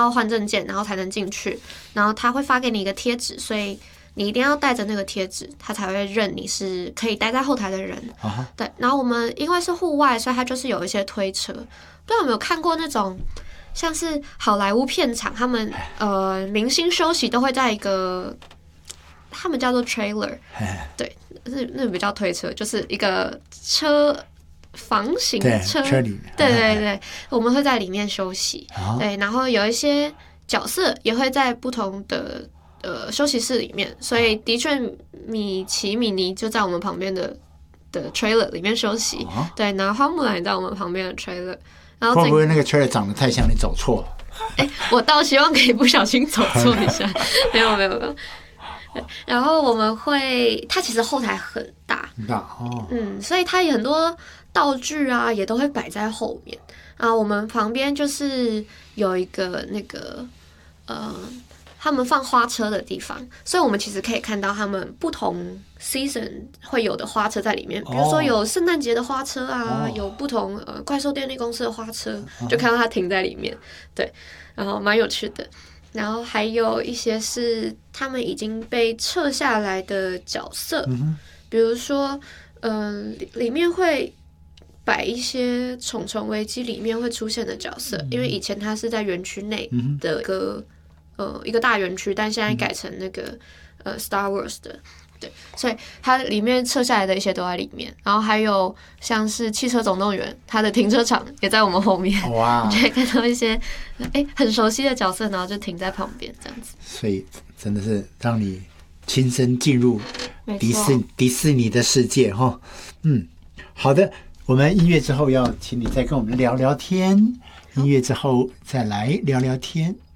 要换证件，然后才能进去。然后他会发给你一个贴纸，所以你一定要带着那个贴纸，他才会认你是可以待在后台的人。对，然后我们因为是户外，所以它就是有一些推车。不知道有没有看过那种像是好莱坞片场，他们明星休息都会在一个。他们叫做 trailer， 对，那比较推车，就是一个房型车里面， 对，我们会在里面休息，对，然后有一些角色也会在不同的休息室里面，所以的确米妮就在我们旁边的 trailer 里面休息，对，然后花木兰也在我们旁边的 trailer， 然后会不会那个 trailer 长得太像你走错了？ 我倒希望可以不小心走错一下，没有。然后我们它其实后台很大，所以它有很多道具啊，也都会摆在后面啊。我们旁边就是有一个那个他们放花车的地方，所以我们其实可以看到他们不同 season 会有的花车在里面，比如说有圣诞节的花车啊，有不同怪兽电力公司的花车，就看到它停在里面，对，然后蛮有趣的。然后还有一些是他们已经被撤下来的角色，比如说，里面会摆一些《虫虫危机》里面会出现的角色，因为以前它是在园区内的一个大园区，但现在改成那个Star Wars 的。对，所以它里面撤下来的一些都在里面，然后还有像是汽车总动员，它的停车场也在我们后面， 哇， 你就会看到一些很熟悉的角色，然后就停在旁边这样子。 所以真的是让你亲身进入迪士尼的世界哈。好的，我们音乐之后要请你再跟我们聊聊天，音乐之后再来聊聊天。